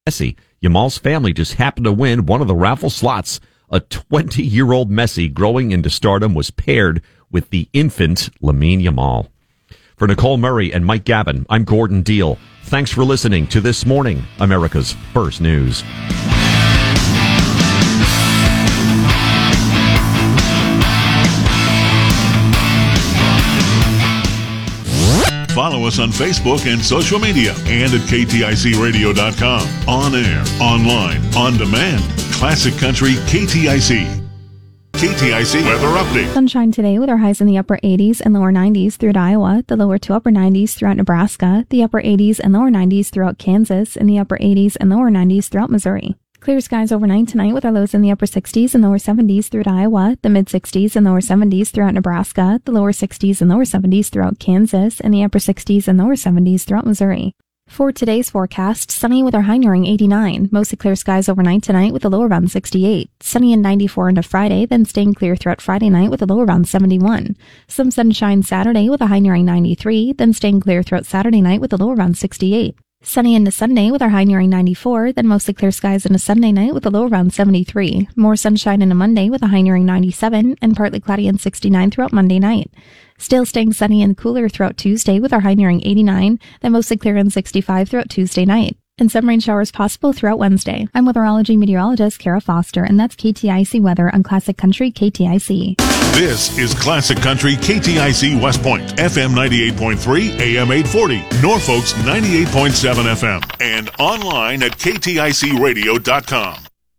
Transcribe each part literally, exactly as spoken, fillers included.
Messi. Yamal's family just happened to win one of the raffle slots. A twenty-year-old Messi growing into stardom was paired with the infant Lamine Yamal. For Nicole Murray and Mike Gavin, I'm Gordon Deal. Thanks for listening to This Morning, America's First News. Follow us on Facebook and social media and at K T I C radio dot com. On air, online, on demand. Classic Country K T I C. K T I C weather update. Sunshine today with our highs in the upper eighties and lower nineties throughout Iowa, the lower to upper nineties throughout Nebraska, the upper eighties and lower nineties throughout Kansas, and the upper eighties and lower nineties throughout Missouri. Clear skies overnight tonight with our lows in the upper sixties and lower seventies throughout Iowa, the mid-sixties and lower seventies throughout Nebraska, the lower sixties and lower seventies throughout Kansas, and the upper sixties and lower seventies throughout Missouri. For today's forecast, sunny with our high nearing eighty-nine, mostly clear skies overnight tonight with a low around sixty-eight, sunny and ninety-four into Friday, then staying clear throughout Friday night with a low around seventy-one. Some sunshine Saturday with a high nearing ninety-three, then staying clear throughout Saturday night with a low around sixty-eight. Sunny into Sunday with our high nearing ninety-four, then mostly clear skies into Sunday night with a low around seventy-three. More sunshine into Monday with a high nearing ninety-seven, and partly cloudy and sixty-nine throughout Monday night. Still staying sunny and cooler throughout Tuesday with our high nearing eighty-nine, then mostly clear and sixty-five throughout Tuesday night. And some rain showers possible throughout Wednesday. I'm weatherology meteorologist Kara Foster, and that's K T I C weather on Classic Country K T I C. This is Classic Country K T I C West Point, F M ninety-eight point three, A M eight forty, Norfolk's ninety-eight point seven F M, and online at K T I C radio dot com.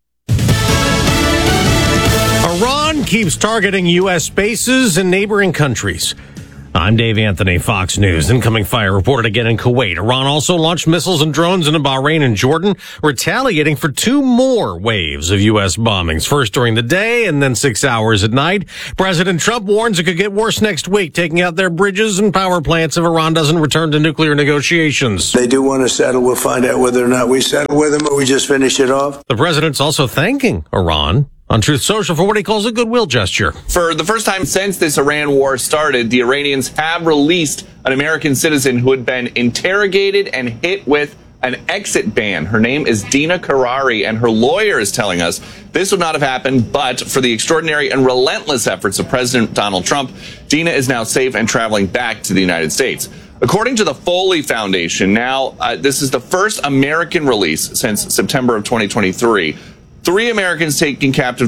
Iran keeps targeting U S bases in neighboring countries. I'm Dave Anthony, Fox News. Incoming fire reported again in Kuwait. Iran also launched missiles and drones into Bahrain and Jordan, retaliating for two more waves of U S bombings, first during the day and then six hours at night. President Trump warns it could get worse next week, taking out their bridges and power plants if Iran doesn't return to nuclear negotiations. They do want to settle. We'll find out whether or not we settle with them or we just finish it off. The president's also thanking Iran on Truth Social for what he calls a goodwill gesture. For the first time since this Iran war started, the Iranians have released an American citizen who had been interrogated and hit with an exit ban. Her name is Dina Karari, and her lawyer is telling us this would not have happened but for the extraordinary and relentless efforts of President Donald Trump. Dina is now safe and traveling back to the United States. According to the Foley Foundation, now uh, this is the first American release since September of twenty twenty-three. Three Americans taken captive